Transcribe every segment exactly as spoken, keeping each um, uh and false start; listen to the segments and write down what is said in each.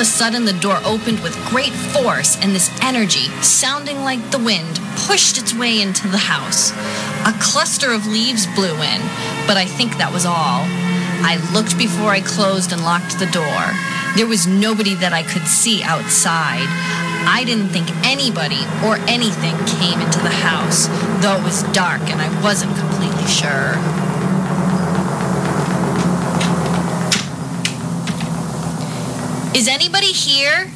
a sudden, the door opened with great force, and this energy, sounding like the wind, pushed its way into the house. A cluster of leaves blew in, but I think that was all. I looked before I closed and locked the door. There was nobody that I could see outside. I didn't think anybody or anything came into the house, though it was dark and I wasn't completely sure. Is anybody here?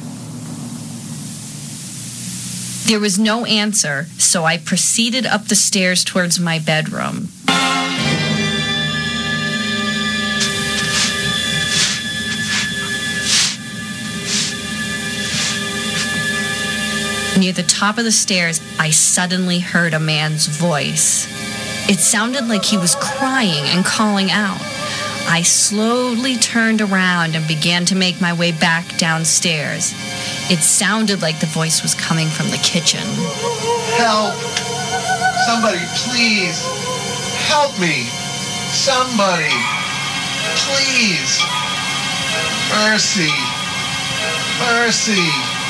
There was no answer, so I proceeded up the stairs towards my bedroom. Near the top of the stairs, I suddenly heard a man's voice. It sounded like he was crying and calling out. I slowly turned around and began to make my way back downstairs. It sounded like the voice was coming from the kitchen. Help! Somebody, please! Help me! Somebody! Please! Mercy! Mercy!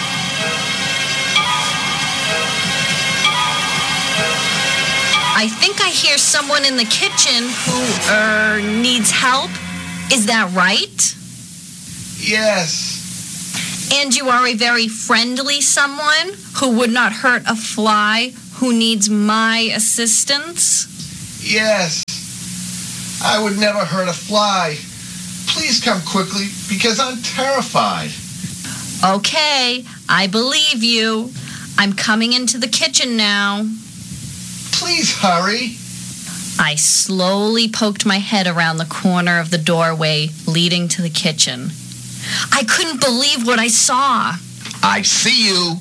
I think I hear someone in the kitchen who, er, needs help. Is that right? Yes. And you are a very friendly someone who would not hurt a fly who needs my assistance? Yes. I would never hurt a fly. Please come quickly because I'm terrified. Okay, I believe you. I'm coming into the kitchen now. Please hurry. I slowly poked my head around the corner of the doorway leading to the kitchen. I couldn't believe what I saw. I see you.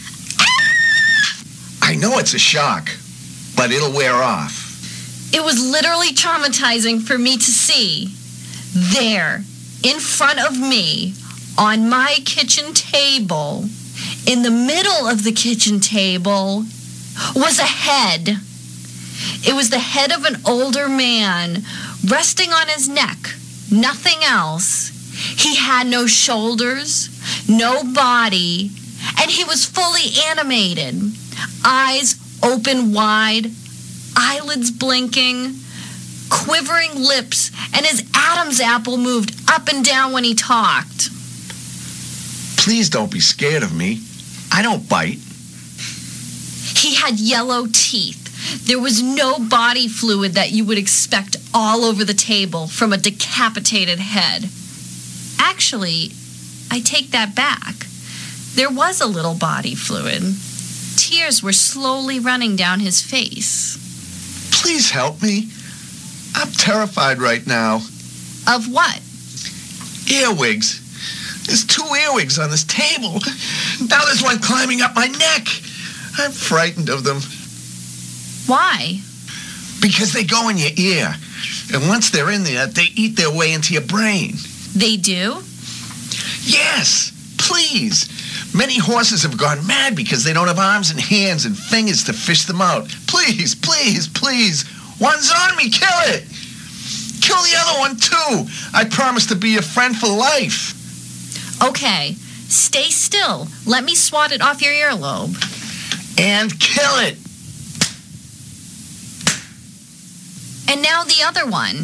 I know it's a shock, but it'll wear off. It was literally traumatizing for me to see. There, in front of me, on my kitchen table, in the middle of the kitchen table, was a head. It was the head of an older man resting on his neck, nothing else. He had no shoulders, no body, and he was fully animated. Eyes open wide, eyelids blinking, quivering lips, and his Adam's apple moved up and down when he talked. Please don't be scared of me. I don't bite. He had yellow teeth. There was no body fluid that you would expect all over the table from a decapitated head. Actually, I take that back. There was a little body fluid. Tears were slowly running down his face. Please help me. I'm terrified right now. Of what? Earwigs. There's two earwigs on this table. Now there's one climbing up my neck. I'm frightened of them. Why? Because they go in your ear. And once they're in there, they eat their way into your brain. They do? Yes, please. Many horses have gone mad because they don't have arms and hands and fingers to fish them out. Please, please, please. One's on me. Kill it. Kill the other one, too. I promise to be your friend for life. Okay. Stay still. Let me swat it off your earlobe. And kill it. And now the other one.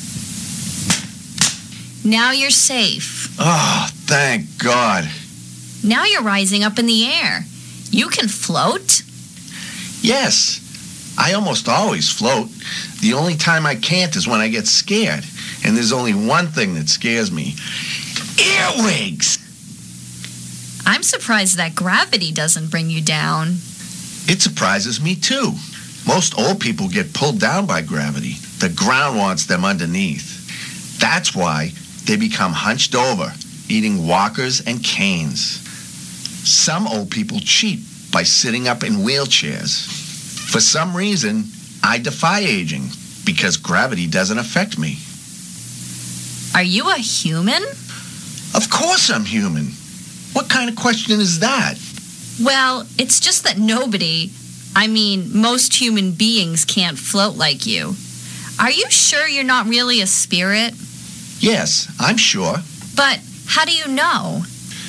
Now you're safe. Oh, thank God. Now you're rising up in the air. You can float? Yes. I almost always float. The only time I can't is when I get scared. And there's only one thing that scares me. Earwigs! I'm surprised that gravity doesn't bring you down. It surprises me, too. Most old people get pulled down by gravity. The ground wants them underneath. That's why they become hunched over, eating walkers and canes. Some old people cheat by sitting up in wheelchairs. For some reason, I defy aging because gravity doesn't affect me. Are you a human? Of course I'm human. What kind of question is that? Well, it's just that nobody, I mean, most human beings can't float like you. Are you sure you're not really a spirit? Yes, I'm sure. But how do you know?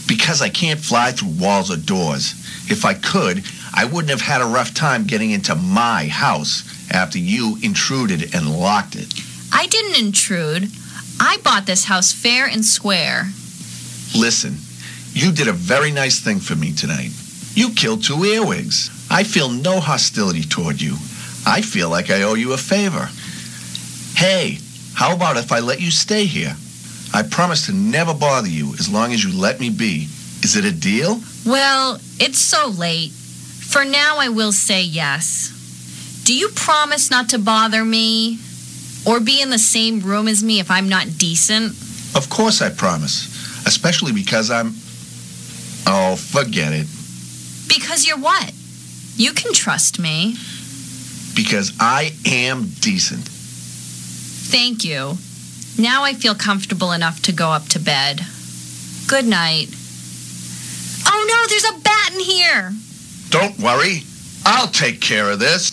Because I can't fly through walls or doors. If I could, I wouldn't have had a rough time getting into my house after you intruded and locked it. I didn't intrude. I bought this house fair and square. Listen, you did a very nice thing for me tonight. You killed two earwigs. I feel no hostility toward you. I feel like I owe you a favor. Hey, how about if I let you stay here? I promise to never bother you as long as you let me be. Is it a deal? Well, it's so late. For now, I will say yes. Do you promise not to bother me? Or be in the same room as me if I'm not decent? Of course I promise. Especially because I'm... Oh, forget it. Because you're what? You can trust me. Because I am decent. Thank you. Now I feel comfortable enough to go up to bed. Good night. Oh no, there's a bat in here! Don't worry. I'll take care of this.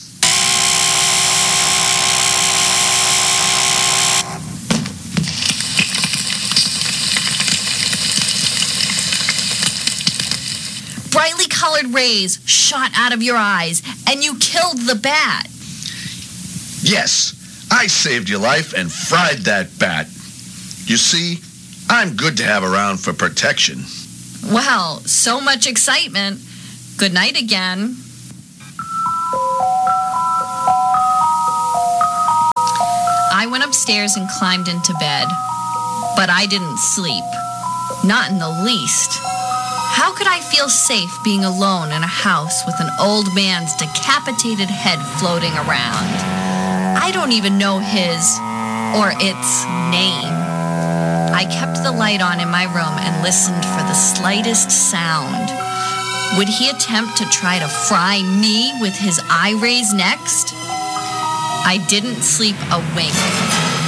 Brightly colored rays shot out of your eyes, and you killed the bat. Yes, I saved your life and fried that bat. You see, I'm good to have around for protection. Well, so much excitement. Good night again. I went upstairs and climbed into bed, but I didn't sleep. Not in the least. How could I feel safe being alone in a house with an old man's decapitated head floating around? I don't even know his or its name. I kept the light on in my room and listened for the slightest sound. Would he attempt to try to fry me with his eye rays next? I didn't sleep a wink.